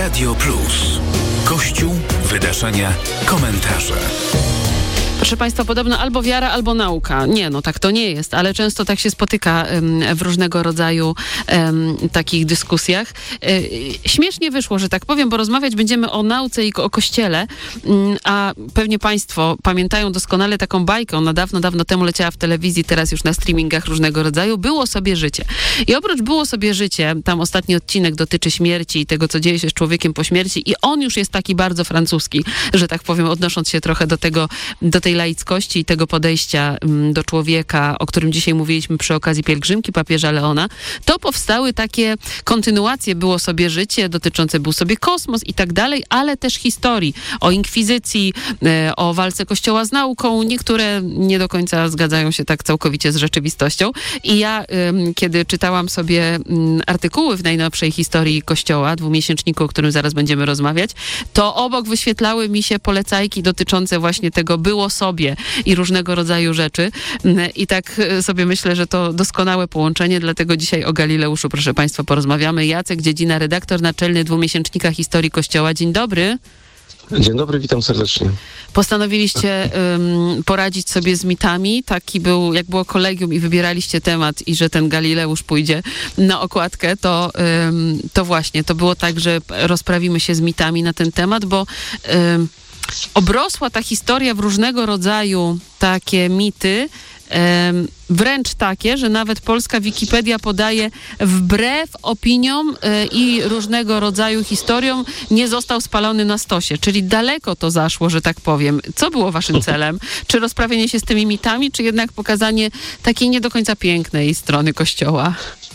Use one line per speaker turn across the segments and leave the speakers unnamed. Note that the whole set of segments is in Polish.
Radio Plus. Kościół, wydarzenia, komentarze.
Proszę Państwa, podobno albo wiara, albo nauka. Nie, no tak to nie jest, ale często tak się spotyka w różnego rodzaju takich dyskusjach. Śmiesznie wyszło, że tak powiem, bo rozmawiać będziemy o nauce i o Kościele, a pewnie Państwo pamiętają doskonale taką bajkę. Ona dawno temu leciała w telewizji, teraz już na streamingach różnego rodzaju. Było sobie życie. I oprócz Było sobie życie, tam ostatni odcinek dotyczy śmierci i tego, co dzieje się z człowiekiem po śmierci i on już jest taki bardzo francuski, że tak powiem, odnosząc się trochę do tej laickości i tego podejścia do człowieka, o którym dzisiaj mówiliśmy przy okazji pielgrzymki papieża Leona, to powstały takie kontynuacje Było sobie życie, dotyczące Był sobie kosmos i tak dalej, ale też historii o inkwizycji, o walce Kościoła z nauką. Niektóre nie do końca zgadzają się tak całkowicie z rzeczywistością. I ja, kiedy czytałam sobie artykuły w najnowszej historii Kościoła, dwumiesięczniku, o którym zaraz będziemy rozmawiać, to obok wyświetlały mi się polecajki dotyczące właśnie tego Było sobie i różnego rodzaju rzeczy. I tak sobie myślę, że to doskonałe połączenie, dlatego dzisiaj o Galileuszu, proszę Państwa, porozmawiamy. Jacek Dziedzina, redaktor naczelny dwumiesięcznika historii Kościoła. Dzień dobry.
Dzień dobry, witam serdecznie.
Postanowiliście poradzić sobie z mitami. Taki był, jak było kolegium i wybieraliście temat i że ten Galileusz pójdzie na okładkę, to właśnie, to było tak, że rozprawimy się z mitami na ten temat, bo obrosła ta historia w różnego rodzaju takie mity, wręcz takie, że nawet polska Wikipedia podaje wbrew opiniom i różnego rodzaju historiom nie został spalony na stosie, czyli daleko to zaszło, że tak powiem. Co było waszym celem? Czy rozprawienie się z tymi mitami, czy jednak pokazanie takiej nie do końca pięknej strony Kościoła?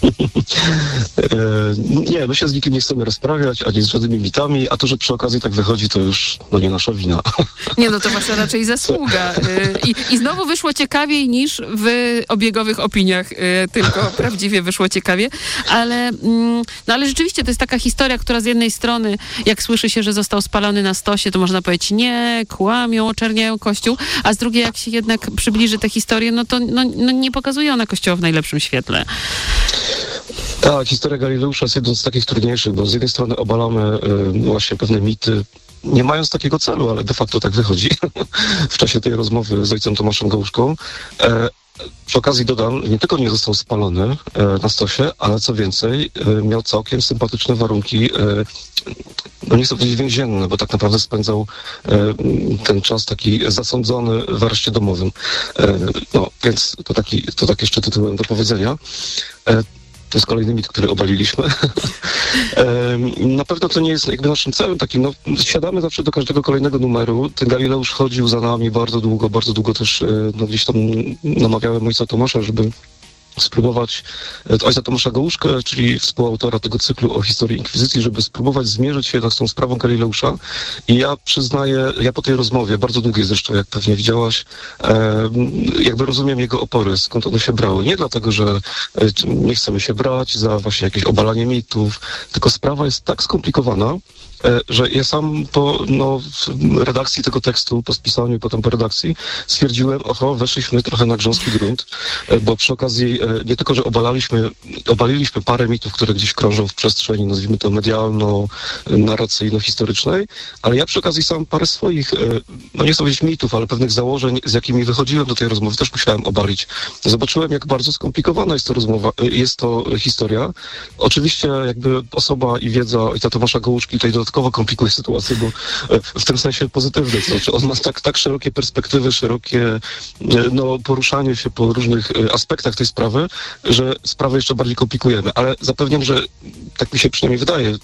Nie, my się z nikim nie chcemy rozprawiać, ani z żadnymi mitami, a to, że przy okazji tak wychodzi, to już nie nasza wina. Nie,
no to wasza raczej zasługa. I znowu wyszło ciekawiej niż w obiegowych opiniach, tylko prawdziwie wyszło ciekawie, ale rzeczywiście to jest taka historia, która z jednej strony, jak słyszy się, że został spalony na stosie, to można powiedzieć, nie, kłamią, oczerniają Kościół, a z drugiej, jak się jednak przybliży tę historię, no to nie pokazuje ona Kościoła w najlepszym świetle.
Tak, historia Galileusza jest jedną z takich trudniejszych, bo z jednej strony obalamy właśnie pewne mity, nie mając takiego celu, ale de facto tak wychodzi w czasie tej rozmowy z ojcem Tomaszem Gałuszką. Przy okazji dodam, nie tylko nie został spalony na stosie, ale co więcej, miał całkiem sympatyczne warunki, nie chcę powiedzieć więzienne, bo tak naprawdę spędzał ten czas taki zasądzony w areszcie domowym. Więc to tak jeszcze tytułem do powiedzenia. To jest kolejny mit, który obaliliśmy. Na pewno to nie jest jakby naszym celem takim. Siadamy zawsze do każdego kolejnego numeru. Ten Galileusz chodził za nami bardzo długo też gdzieś tam namawiałem ojca Tomasza, żeby spróbować, ojca Tomasza Gałuszkę, czyli współautora tego cyklu o historii inkwizycji, żeby spróbować zmierzyć się z tą sprawą Galileusza. I ja przyznaję, ja po tej rozmowie, bardzo długiej zresztą, jak pewnie widziałaś, jakby rozumiem jego opory, skąd one się brały. Nie dlatego, że nie chcemy się brać za właśnie jakieś obalanie mitów, tylko sprawa jest tak skomplikowana, że ja sam po redakcji tego tekstu, po spisaniu i potem po redakcji stwierdziłem, weszliśmy trochę na grząski grunt, bo przy okazji nie tylko, że obaliliśmy parę mitów, które gdzieś krążą w przestrzeni, nazwijmy to medialno-narracyjno-historycznej, ale ja przy okazji sam parę swoich, nie chcę powiedzieć mitów, ale pewnych założeń, z jakimi wychodziłem do tej rozmowy, też musiałem obalić. Zobaczyłem, jak bardzo skomplikowana jest to historia. Oczywiście jakby osoba i wiedza ojca Tomasza Gałuszki tutaj dodatkowo komplikuje sytuację, bo w tym sensie pozytywne, to znaczy on ma tak szerokie perspektywy, szerokie poruszanie się po różnych aspektach tej sprawy, że sprawę jeszcze bardziej komplikujemy, ale zapewniam, że tak mi się przynajmniej wydaje,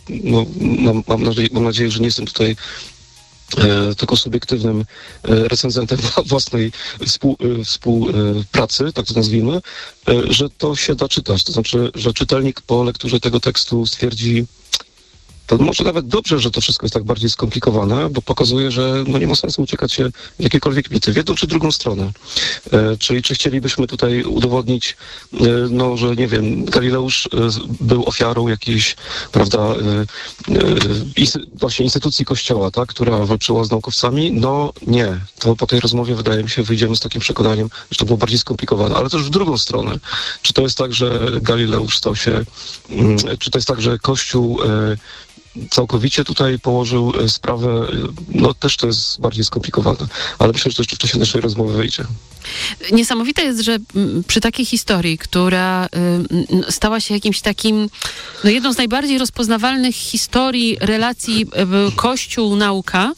mam nadzieję, że nie jestem tutaj tylko subiektywnym recenzentem własnej współpracy, tak to nazwijmy, że to się da czytać. To znaczy, że czytelnik po lekturze tego tekstu stwierdzi, to może nawet dobrze, że to wszystko jest tak bardziej skomplikowane, bo pokazuje, że nie ma sensu uciekać się w jakiekolwiek mity, w jedną czy drugą stronę. Czyli czy chcielibyśmy tutaj udowodnić, że nie wiem, Galileusz był ofiarą jakiejś, prawda, właśnie instytucji Kościoła, tak, która walczyła z naukowcami? Nie. To po tej rozmowie, wydaje mi się, wyjdziemy z takim przekonaniem, że to było bardziej skomplikowane, ale też w drugą stronę. Czy to jest tak, że Galileusz stał się, czy to jest tak, że Kościół całkowicie tutaj położył sprawę, no też to jest bardziej skomplikowane, ale myślę, że to jeszcze w czasie naszej rozmowy wyjdzie.
Niesamowite jest, że przy takiej historii, która stała się jakimś takim, no jedną z najbardziej rozpoznawalnych historii relacji Kościół-nauka,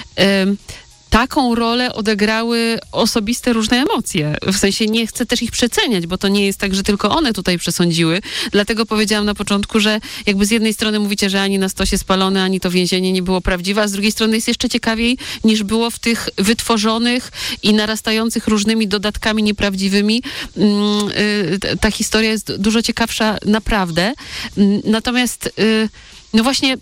taką rolę odegrały osobiste różne emocje. W sensie nie chcę też ich przeceniać, bo to nie jest tak, że tylko one tutaj przesądziły. Dlatego powiedziałam na początku, że jakby z jednej strony mówicie, że ani na stosie spalone, ani to więzienie nie było prawdziwe, a z drugiej strony jest jeszcze ciekawiej niż było w tych wytworzonych i narastających różnymi dodatkami nieprawdziwymi. Ta historia jest dużo ciekawsza naprawdę. Natomiast no właśnie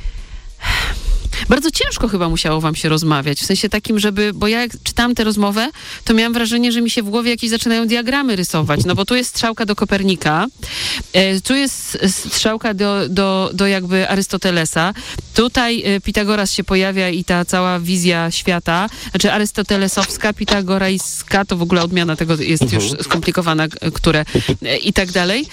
bardzo ciężko chyba musiało wam się rozmawiać, w sensie takim, bo ja jak czytałam tę rozmowę, to miałam wrażenie, że mi się w głowie jakieś zaczynają diagramy rysować, no bo tu jest strzałka do Kopernika, tu jest strzałka do jakby Arystotelesa, tutaj Pitagoras się pojawia i ta cała wizja świata, znaczy arystotelesowska, pitagorejska, to w ogóle odmiana tego jest już skomplikowana, które i tak dalej.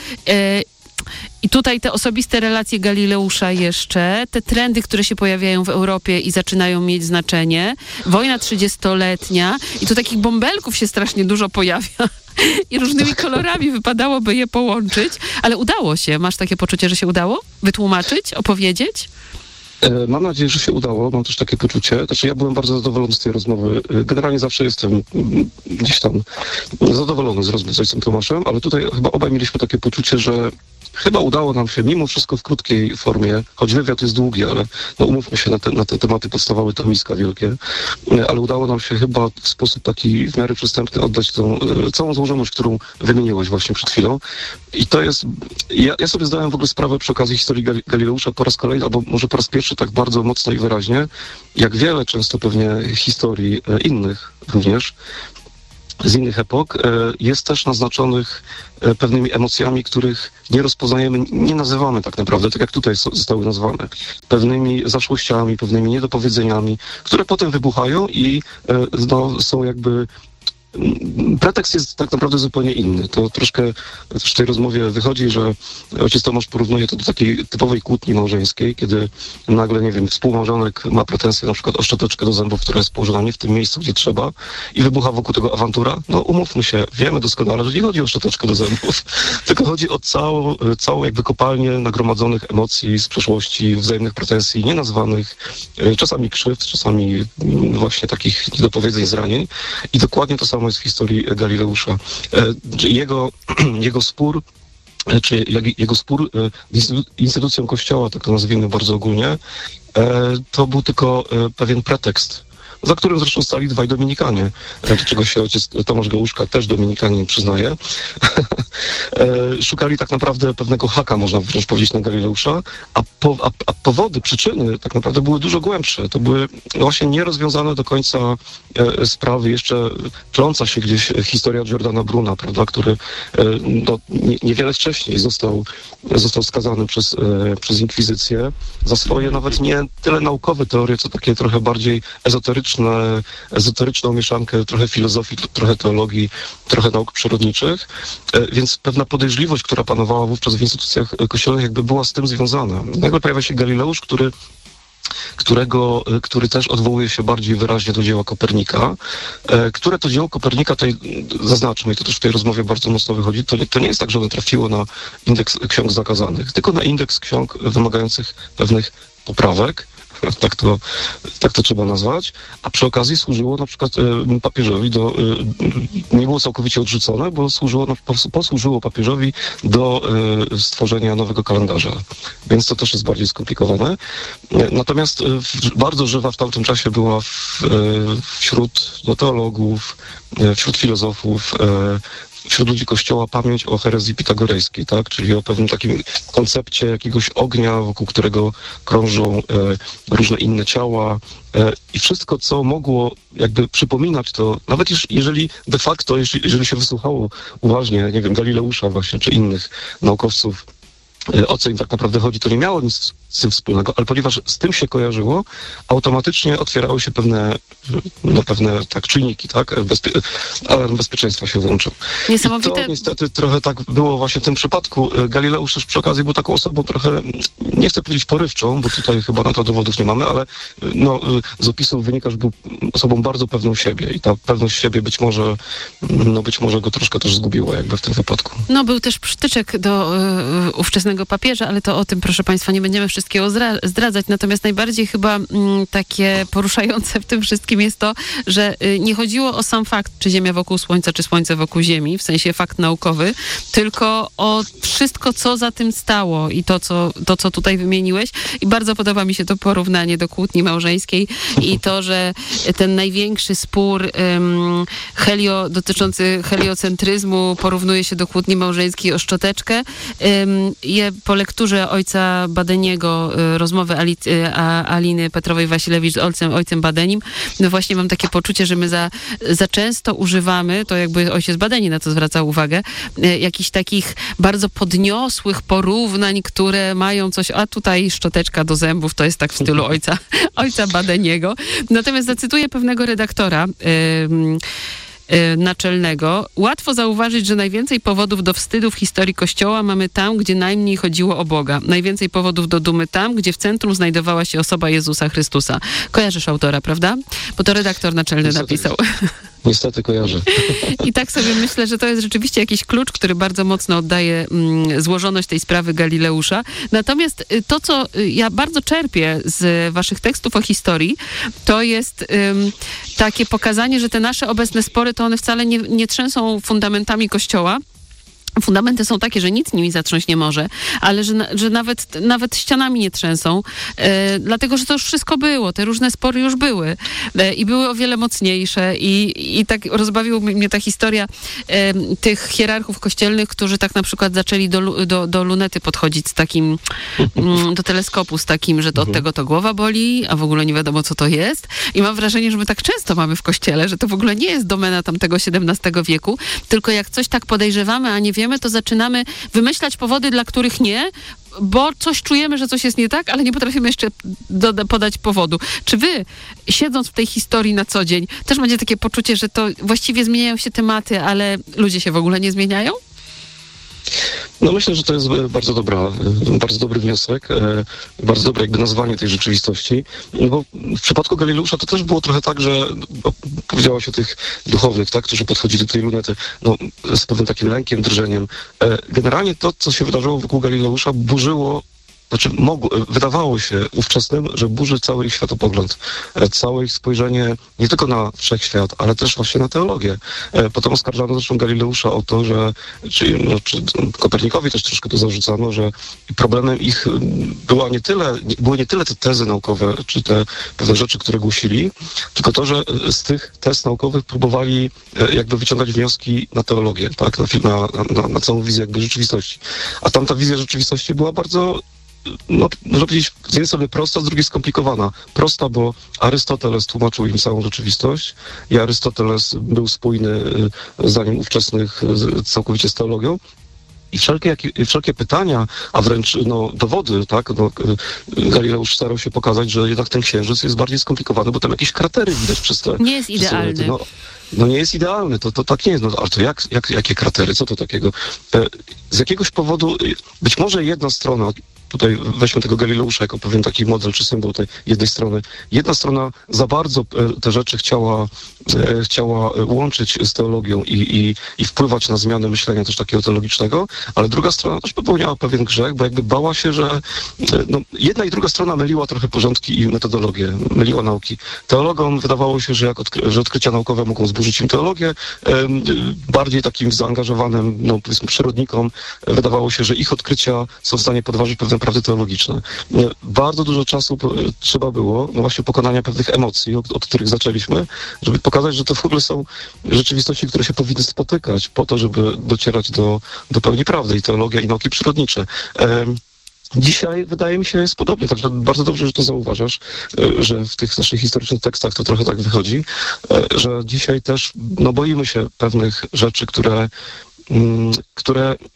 I tutaj te osobiste relacje Galileusza jeszcze, te trendy, które się pojawiają w Europie i zaczynają mieć znaczenie, wojna 30-letnia i tu takich bąbelków się strasznie dużo pojawia i różnymi kolorami wypadałoby je połączyć, ale udało się. Masz takie poczucie, że się udało wytłumaczyć, opowiedzieć?
Mam nadzieję, że się udało. Mam też takie poczucie. Znaczy, ja byłem bardzo zadowolony z tej rozmowy. Generalnie zawsze jestem gdzieś tam zadowolony z rozmowy z ojcem Tomaszem, ale tutaj chyba obaj mieliśmy takie poczucie, że chyba udało nam się, mimo wszystko w krótkiej formie, choć wywiad jest długi, ale no umówmy się na te tematy podstawowe, to miska wielkie, ale udało nam się chyba w sposób taki w miarę przystępny oddać tą całą złożoność, którą wymieniłeś właśnie przed chwilą. I to jest, ja sobie zdałem w ogóle sprawę przy okazji historii Galileusza po raz kolejny, albo może po raz pierwszy tak bardzo mocno i wyraźnie, jak wiele często pewnie historii innych również, z innych epok, jest też naznaczonych pewnymi emocjami, których nie rozpoznajemy, nie nazywamy tak naprawdę, tak jak tutaj zostały nazwane. Pewnymi zaszłościami, pewnymi niedopowiedzeniami, które potem wybuchają i no, są jakby... Pretekst jest tak naprawdę zupełnie inny. To troszkę w tej rozmowie wychodzi, że ojciec Tomasz porównuje to do takiej typowej kłótni małżeńskiej, kiedy nagle, nie wiem, współmałżonek ma pretensje na przykład o szczoteczkę do zębów, która jest położona nie w tym miejscu, gdzie trzeba i wybucha wokół tego awantura. No umówmy się, wiemy doskonale, że nie chodzi o szczoteczkę do zębów, tylko chodzi o całą jakby kopalnię nagromadzonych emocji z przeszłości, wzajemnych pretensji, nenazwanych, czasami krzywd, czasami właśnie takich niedopowiedzeń, zranień. I dokładnie to samo jest w historii Galileusza. Jego spór, czy jego spór z instytucją Kościoła, tak to nazwijmy bardzo ogólnie, to był tylko pewien pretekst, za którym zresztą stali dwaj Dominikanie, do czego się ojciec Tomasz Gałuszka, też Dominikanin, przyznaje. Szukali tak naprawdę pewnego haka, można wręcz powiedzieć, na Galileusza, a powody, przyczyny tak naprawdę były dużo głębsze. To były właśnie nierozwiązane do końca sprawy, jeszcze tląca się gdzieś historia Giordana Bruna, prawda, który no, niewiele wcześniej został skazany przez inkwizycję za swoje nawet nie tyle naukowe teorie, co takie trochę bardziej ezoteryczną mieszankę, trochę filozofii, trochę teologii, trochę nauk przyrodniczych, więc pewna podejrzliwość, która panowała wówczas w instytucjach kościelnych, jakby była z tym związana. Nagle pojawia się Galileusz, który też odwołuje się bardziej wyraźnie do dzieła Kopernika, które to dzieło Kopernika, tutaj zaznaczmy, i to też w tej rozmowie bardzo mocno wychodzi, to nie jest tak, że ono trafiło na indeks ksiąg zakazanych, tylko na indeks ksiąg wymagających pewnych poprawek, tak to trzeba nazwać, a przy okazji służyło na przykład papieżowi nie było całkowicie odrzucone, bo posłużyło papieżowi do stworzenia nowego kalendarza. Więc to też jest bardziej skomplikowane. Natomiast bardzo żywa w tamtym czasie była wśród teologów, wśród filozofów, wśród ludzi Kościoła pamięć o herezji pitagorejskiej, tak? Czyli o pewnym takim koncepcie jakiegoś ognia, wokół którego krążą różne inne ciała i wszystko, co mogło jakby przypominać to, nawet jeżeli de facto, jeżeli się wysłuchało uważnie, nie wiem, Galileusza właśnie, czy innych naukowców, o co im tak naprawdę chodzi, to nie miało nic z tym wspólnego, ale ponieważ z tym się kojarzyło, automatycznie otwierały się pewne tak czynniki, tak? Alarm bezpieczeństwa się włączył.
Niesamowite.
I to niestety trochę tak było właśnie w tym przypadku. Galileusz też przy okazji był taką osobą trochę, nie chcę powiedzieć porywczą, bo tutaj chyba na to dowodów nie mamy, ale z opisów wynika, że był osobą bardzo pewną siebie i ta pewność siebie być może go troszkę też zgubiła jakby w tym wypadku.
No, był też przytyczek do ówczesnego papieża, ale to o tym, proszę Państwa, nie będziemy wszystkiego zdradzać. Natomiast najbardziej chyba takie poruszające w tym wszystkim jest to, że nie chodziło o sam fakt, czy Ziemia wokół Słońca, czy Słońce wokół Ziemi, w sensie fakt naukowy, tylko o wszystko, co za tym stało i to, co tutaj wymieniłeś. I bardzo podoba mi się to porównanie do kłótni małżeńskiej i to, że ten największy spór dotyczący heliocentryzmu porównuje się do kłótni małżeńskiej o szczoteczkę. Po lekturze ojca Badeniego, rozmowy Aliny Petrowej-Wasilewicz z ojcem Badenim, no właśnie mam takie poczucie, że my za często używamy, to jakby ojciec Badeni na to zwracał uwagę, jakichś takich bardzo podniosłych porównań, które mają coś, a tutaj szczoteczka do zębów, to jest tak w stylu ojca Badeniego. Natomiast zacytuję pewnego redaktora naczelnego. Łatwo zauważyć, że najwięcej powodów do wstydu w historii Kościoła mamy tam, gdzie najmniej chodziło o Boga. Najwięcej powodów do dumy tam, gdzie w centrum znajdowała się osoba Jezusa Chrystusa. Kojarzysz autora, prawda? Bo to redaktor naczelny napisał.
Niestety kojarzę.
I tak sobie myślę, że to jest rzeczywiście jakiś klucz, który bardzo mocno oddaje złożoność tej sprawy Galileusza. Natomiast to, co ja bardzo czerpię z waszych tekstów o historii, to jest takie pokazanie, że te nasze obecne spory, to one wcale nie trzęsą fundamentami Kościoła. Fundamenty są takie, że nic nimi zatrząść nie może, ale że nawet ścianami nie trzęsą, dlatego, że to już wszystko było, te różne spory już były i były o wiele mocniejsze i tak rozbawiła mnie ta historia tych hierarchów kościelnych, którzy tak na przykład zaczęli do lunety podchodzić z takim, do teleskopu z takim, że od tego to głowa boli, a w ogóle nie wiadomo, co to jest. I mam wrażenie, że my tak często mamy w kościele, że to w ogóle nie jest domena tamtego XVII wieku, tylko jak coś tak podejrzewamy, a nie wiemy, to zaczynamy wymyślać powody, dla których nie, bo coś czujemy, że coś jest nie tak, ale nie potrafimy jeszcze podać powodu. Czy wy, siedząc w tej historii na co dzień, też macie takie poczucie, że to właściwie zmieniają się tematy, ale ludzie się w ogóle nie zmieniają?
No myślę, że to jest bardzo dobry wniosek, bardzo dobre jakby nazwanie tej rzeczywistości, bo w przypadku Galileusza to też było trochę tak, że powiedziałaś o tych duchownych, tak, którzy podchodzili do tej lunety, z pewnym takim lękiem, drżeniem. Generalnie to, co się wydarzyło wokół Galileusza, wydawało się ówczesnym, że burzy cały ich światopogląd, całe ich spojrzenie nie tylko na wszechświat, ale też właśnie na teologię. Potem oskarżano zresztą Galileusza o to, że, czy Kopernikowi też troszkę to zarzucano, że problemem ich były nie tyle te tezy naukowe, czy te pewne rzeczy, które głosili, tylko to, że z tych tez naukowych próbowali jakby wyciągać wnioski na teologię, tak, na całą wizję jakby rzeczywistości. A tamta wizja rzeczywistości była bardzo, można powiedzieć, z jednej strony prosta, z drugiej skomplikowana. Prosta, bo Arystoteles tłumaczył im całą rzeczywistość i Arystoteles był spójny zdaniem ówczesnych całkowicie z teologią. I wszelkie pytania, a wręcz dowody, tak, Galileusz starał się pokazać, że jednak ten księżyc jest bardziej skomplikowany, bo tam jakieś kratery widać przez te...
Nie jest idealny.
Nie jest idealny, to tak nie jest. Ale to jakie kratery, co to takiego? Z jakiegoś powodu, być może jedna strona, tutaj weźmy tego Galileusza jako pewien taki model czy symbol tej jednej strony. Jedna strona za bardzo te rzeczy chciała łączyć z teologią i wpływać na zmianę myślenia też takiego teologicznego, ale druga strona też popełniała pewien grzech, bo jakby bała się, że jedna i druga strona myliła trochę porządki i metodologię, myliła nauki. Teologom wydawało się, że odkrycia naukowe mogą zburzyć im teologię, bardziej takim zaangażowanym, powiedzmy, przyrodnikom wydawało się, że ich odkrycia są w stanie podważyć pewne prawdy teologiczne. Bardzo dużo czasu trzeba było, właśnie pokonania pewnych emocji, od których zaczęliśmy, żeby pokazać, że to w ogóle są rzeczywistości, które się powinny spotykać po to, żeby docierać do pełni prawdy i teologia i nauki przyrodnicze. Dzisiaj, wydaje mi się, jest podobnie, także bardzo dobrze, że to zauważasz, że w tych naszych historycznych tekstach to trochę tak wychodzi, że dzisiaj też boimy się pewnych rzeczy, które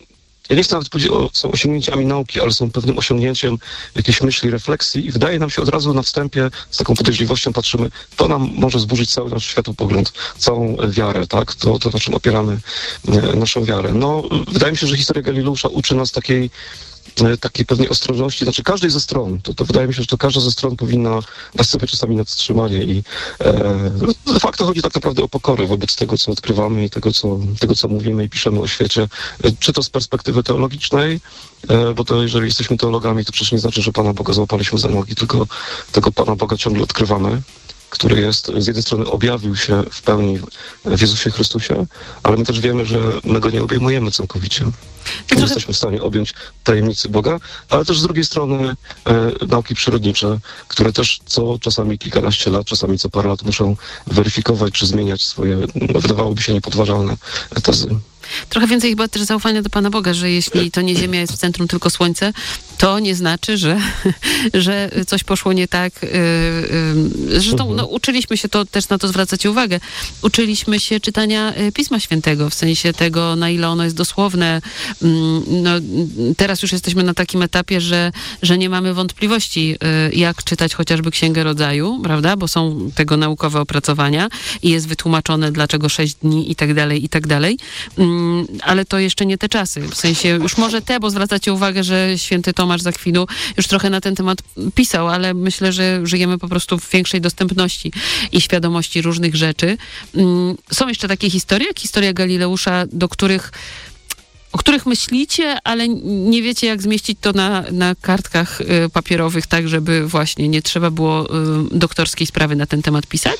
ja nie chcę nawet powiedzieć, są osiągnięciami nauki, ale są pewnym osiągnięciem jakiejś myśli, refleksji i wydaje nam się od razu na wstępie, z taką podejrzliwością patrzymy, to nam może zburzyć cały nasz światopogląd, całą wiarę, tak? To na czym opieramy naszą wiarę. No, wydaje mi się, że historia Galileusza uczy nas takiej pewnej ostrożności, znaczy każdej ze stron. To wydaje mi się, że to każda ze stron powinna dać sobie czasami na wstrzymanie i de facto chodzi tak naprawdę o pokorę wobec tego, co odkrywamy i tego, co mówimy i piszemy o świecie. Czy to z perspektywy teologicznej, bo to jeżeli jesteśmy teologami, to przecież nie znaczy, że Pana Boga złapaliśmy za nogi, tylko tego Pana Boga ciągle odkrywamy, który jest, z jednej strony objawił się w pełni w Jezusie Chrystusie, ale my też wiemy, że my Go nie obejmujemy całkowicie. Nie jesteśmy w stanie objąć tajemnicy Boga, ale też z drugiej strony nauki przyrodnicze, które też czasami kilkanaście lat, czasami co parę lat muszą weryfikować czy zmieniać swoje, wydawałoby się niepodważalne tezy.
Trochę więcej chyba też zaufania do Pana Boga, że jeśli to nie Ziemia jest w centrum, tylko Słońce, to nie znaczy, że coś poszło nie tak. Zresztą uczyliśmy się, to też na to zwracacie uwagę, uczyliśmy się czytania Pisma Świętego, w sensie tego, na ile ono jest dosłowne. No, teraz już jesteśmy na takim etapie, że nie mamy wątpliwości, jak czytać chociażby Księgę Rodzaju, prawda, bo są tego naukowe opracowania i jest wytłumaczone, dlaczego 6 dni i tak dalej. Ale to jeszcze nie te czasy. W sensie już może bo zwracacie uwagę, że święty Tomasz z Akwinu już trochę na ten temat pisał, ale myślę, że żyjemy po prostu w większej dostępności i świadomości różnych rzeczy. Są jeszcze takie historie, jak historia Galileusza, o których myślicie, ale nie wiecie, jak zmieścić to na kartkach papierowych, tak, żeby właśnie nie trzeba było doktorskiej sprawy na ten temat pisać?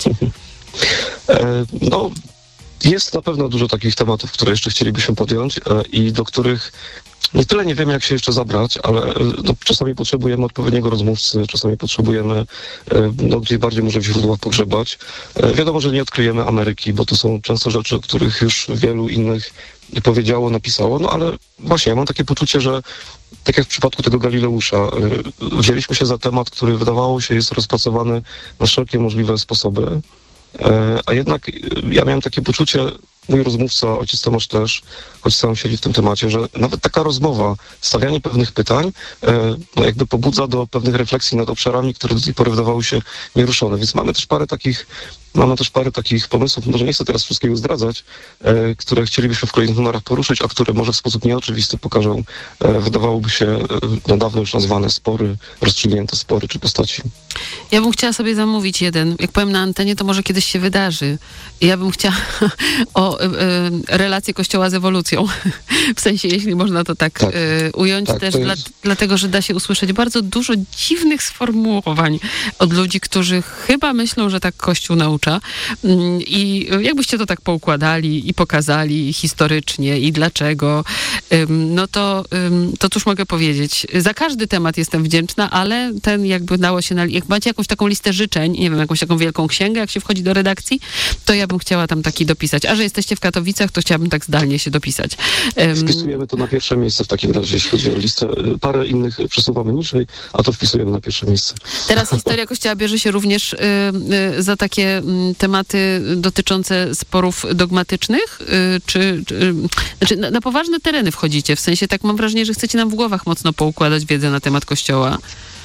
No, jest na pewno dużo takich tematów, które jeszcze chcielibyśmy podjąć i do których nie tyle nie wiemy, jak się jeszcze zabrać, ale czasami potrzebujemy odpowiedniego rozmówcy, czasami potrzebujemy gdzieś bardziej może w źródłach pogrzebać. Wiadomo, że nie odkryjemy Ameryki, bo to są często rzeczy, o których już wielu innych powiedziało, napisało, no ale właśnie ja mam takie poczucie, że tak jak w przypadku tego Galileusza, wzięliśmy się za temat, który wydawało się jest rozpracowany na wszelkie możliwe sposoby, a jednak ja miałem takie poczucie, mój rozmówca, ojciec Tomasz też, choć sam siedzi w tym temacie, że nawet taka rozmowa, stawianie pewnych pytań, jakby pobudza do pewnych refleksji nad obszarami, które do tej pory wydawały się nieruszone. Więc mamy też parę takich pomysłów, może nie chcę teraz wszystkiego zdradzać, które chcielibyśmy w kolejnych numerach poruszyć, a które może w sposób nieoczywisty pokażą, wydawałoby się dawno już nazwane rozstrzygnięte spory czy postaci.
Ja bym chciała sobie zamówić jeden. Jak powiem na antenie, to może kiedyś się wydarzy. Ja bym chciała o relację Kościoła z ewolucją. W sensie, jeśli można to tak ująć, tak, też dlatego, że da się usłyszeć bardzo dużo dziwnych sformułowań od ludzi, którzy chyba myślą, że tak Kościół naucza. I jakbyście to tak poukładali i pokazali historycznie i dlaczego, no to cóż mogę powiedzieć. Za każdy temat jestem wdzięczna, ale ten jakby dało się jak macie jakąś taką listę życzeń, nie wiem, jakąś taką wielką księgę, jak się wchodzi do redakcji, to ja bym chciała tam taki dopisać. A że jesteście w Katowicach, to chciałabym tak zdalnie się dopisać.
Wpisujemy to na pierwsze miejsce w takim razie, jeśli chodzi o listę. Parę innych przesuwamy niżej, a to wpisujemy na pierwsze miejsce. Teraz
historia Kościoła bierze się również za takie tematy dotyczące sporów dogmatycznych? Znaczy na poważne tereny wchodzicie? W sensie tak mam wrażenie, że chcecie nam w głowach mocno poukładać wiedzę na temat Kościoła.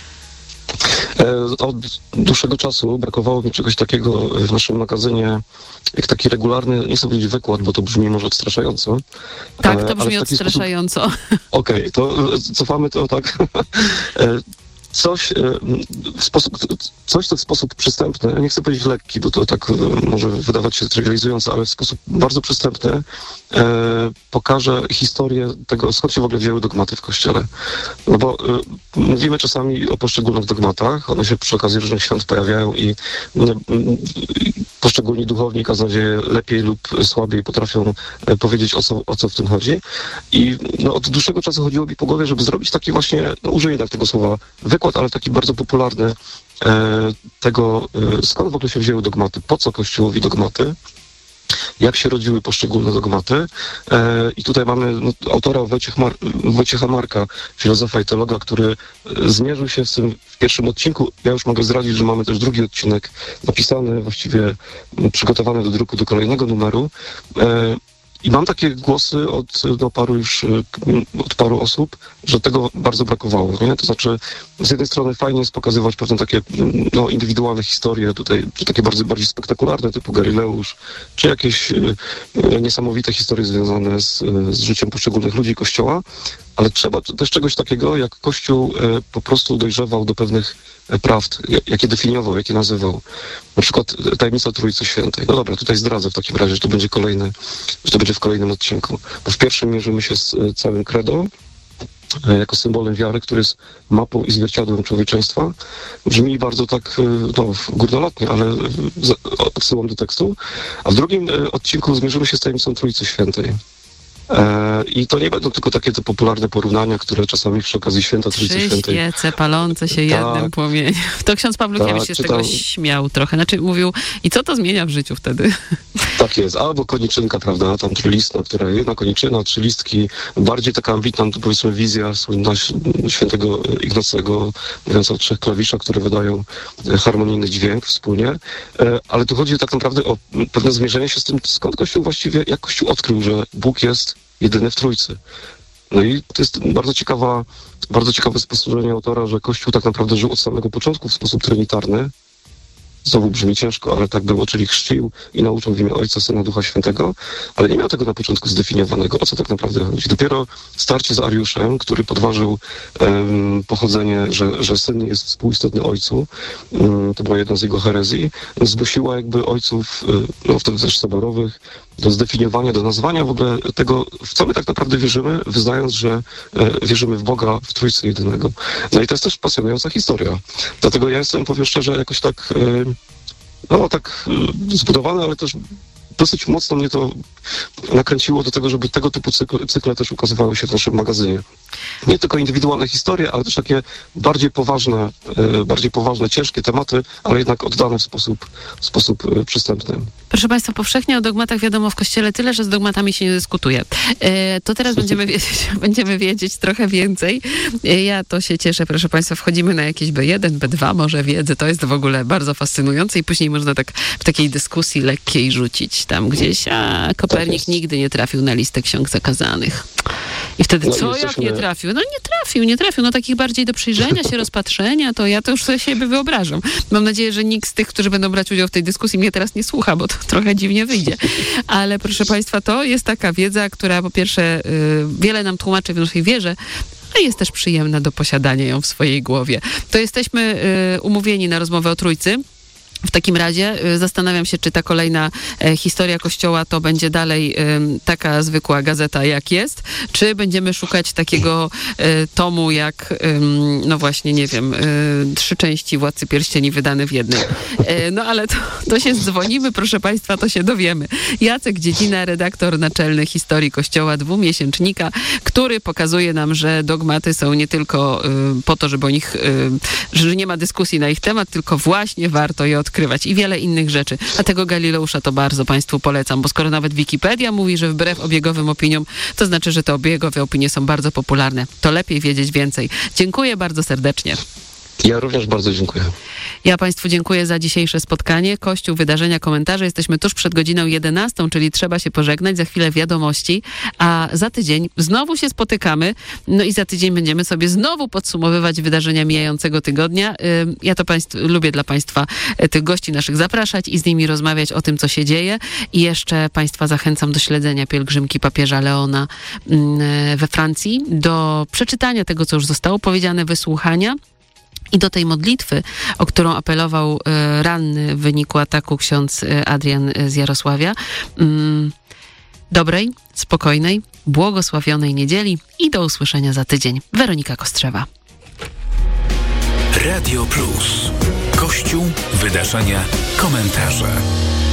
Od dłuższego czasu brakowało mi czegoś takiego w naszym magazynie, jak taki regularny, nie chcę powiedzieć wykład, bo to brzmi może odstraszająco.
Tak, to brzmi odstraszająco.
Okej, to cofamy to tak. Coś, co w sposób przystępny, nie chcę powiedzieć lekki, bo to tak może wydawać się trywializujące, ale w sposób bardzo przystępny pokaże historię tego, skąd się w ogóle wzięły dogmaty w Kościele. No bo mówimy czasami o poszczególnych dogmatach, one się przy okazji różnych świąt pojawiają i poszczególni duchowni, kaznodzieje lepiej lub słabiej potrafią powiedzieć, o co w tym chodzi. I od dłuższego czasu chodziło mi po głowie, żeby zrobić taki właśnie, użyję tak tego słowa, wykład, ale taki bardzo popularny tego, skąd w ogóle się wzięły dogmaty, po co Kościołowi dogmaty, jak się rodziły poszczególne dogmaty. I tutaj mamy autora Wojciecha Marka, filozofa i teologa, który zmierzył się z tym w pierwszym odcinku. Ja już mogę zdradzić, że mamy też drugi odcinek napisany, właściwie przygotowany do druku do kolejnego numeru. I mam takie głosy od paru osób, że tego bardzo brakowało, nie? To znaczy, z jednej strony fajnie jest pokazywać pewne takie indywidualne historie, tutaj takie bardziej spektakularne, typu Galileusz, czy jakieś niesamowite historie związane z życiem poszczególnych ludzi Kościoła, ale trzeba też czegoś takiego, jak Kościół po prostu dojrzewał do pewnych prawd, jakie definiował, jakie nazywał. Na przykład tajemnica Trójcy Świętej. No dobra, tutaj zdradzę w takim razie, że to będzie w kolejnym odcinku. Bo w pierwszym mierzymy się z całym credo, jako symbolem wiary, który jest mapą i zwierciadłem człowieczeństwa. Brzmi bardzo tak górnolotnie, ale odsyłam do tekstu. A w drugim odcinku zmierzymy się z tajemnicą Trójcy Świętej. I to nie będą tylko takie te popularne porównania, które czasami przy okazji święta Trójcy Świętej...
Trzy świece palące się jednym płomieniem. To ksiądz Pawlukiewicz się z tego śmiał trochę. Znaczy mówił, i co to zmienia w życiu wtedy?
Tak jest. Albo koniczynka, prawda, tam trylistna, która jedna koniczyna, 3 listki, bardziej taka ambitna, powiedzmy, wizja słynna świętego Ignacego, mówiąca o 3 klawiszach, które wydają harmonijny dźwięk wspólnie. Ale tu chodzi tak naprawdę o pewne zmierzenie się z tym, skąd Kościół właściwie, jak Kościół odkrył, że Bóg jest jedyny w Trójcy. No i to jest bardzo ciekawe spostrzeżenie autora, że Kościół tak naprawdę żył od samego początku w sposób trinitarny. Znowu brzmi ciężko, ale tak było, czyli chrzcił i nauczał w imię Ojca, Syna, Ducha Świętego, ale nie miał tego na początku zdefiniowanego, o co tak naprawdę chodzi. Dopiero starcie z Ariuszem, który podważył pochodzenie, że Syn jest współistotny Ojcu, to była jedna z jego herezji, zmusiła jakby ojców, wtedy też soborowych, do zdefiniowania, do nazwania w ogóle tego, w co my tak naprawdę wierzymy, wyznając, że wierzymy w Boga, w Trójcy Jedynego. No i to jest też pasjonująca historia. Dlatego ja jestem, powiem szczerze, jakoś tak zbudowany, ale też dosyć mocno mnie to nakręciło do tego, żeby tego typu cykle też ukazywały się w naszym magazynie. Nie tylko indywidualne historie, ale też takie bardziej poważne, ciężkie tematy, ale jednak oddane w sposób przystępny.
Proszę Państwa, powszechnie o dogmatach wiadomo w Kościele tyle, że z dogmatami się nie dyskutuje. To teraz będziemy wiedzieć trochę więcej. Ja to się cieszę, proszę Państwa, wchodzimy na jakieś B1, B2 może wiedzy, to jest w ogóle bardzo fascynujące i później można tak w takiej dyskusji lekkiej rzucić tam gdzieś, Kopernik nigdy nie trafił na listę ksiąg zakazanych. I wtedy jak nie trafił? No nie trafił. No takich bardziej do przyjrzenia się, rozpatrzenia, to ja to już sobie siebie wyobrażam. Mam nadzieję, że nikt z tych, którzy będą brać udział w tej dyskusji mnie teraz nie słucha, bo to trochę dziwnie wyjdzie. Ale proszę Państwa, to jest taka wiedza, która po pierwsze wiele nam tłumaczy w naszej wierze, a jest też przyjemna do posiadania ją w swojej głowie. To jesteśmy umówieni na rozmowę o Trójcy. W takim razie zastanawiam się, czy ta kolejna historia Kościoła to będzie dalej taka zwykła gazeta jak jest, czy będziemy szukać takiego tomu jak, no właśnie, nie wiem, 3 części Władcy Pierścieni wydane w jednej. No ale to się dzwonimy, proszę Państwa, to się dowiemy. Jacek Dziedzina, redaktor naczelny Historii Kościoła, 2-miesięcznika, który pokazuje nam, że dogmaty są nie tylko po to, żeby o nich, że nie ma dyskusji na ich temat, tylko właśnie warto je odkrywać i wiele innych rzeczy. A tego Galileusza to bardzo Państwu polecam, bo skoro nawet Wikipedia mówi, że wbrew obiegowym opiniom, to znaczy, że te obiegowe opinie są bardzo popularne. To lepiej wiedzieć więcej. Dziękuję bardzo serdecznie.
Ja również bardzo dziękuję.
Ja Państwu dziękuję za dzisiejsze spotkanie. Kościół, wydarzenia, komentarze. Jesteśmy tuż przed godziną 11, czyli trzeba się pożegnać. Za chwilę wiadomości, a za tydzień znowu się spotykamy. No i za tydzień będziemy sobie znowu podsumowywać wydarzenia mijającego tygodnia. Ja to lubię dla Państwa tych gości naszych zapraszać i z nimi rozmawiać o tym, co się dzieje. I jeszcze Państwa zachęcam do śledzenia pielgrzymki papieża Leona we Francji, do przeczytania tego, co już zostało powiedziane, wysłuchania. I do tej modlitwy, o którą apelował ranny w wyniku ataku ksiądz Adrian z Jarosławia. Dobrej, spokojnej, błogosławionej niedzieli i do usłyszenia za tydzień. Weronika Kostrzewa.
Radio Plus. Kościół, wydarzenia, komentarze.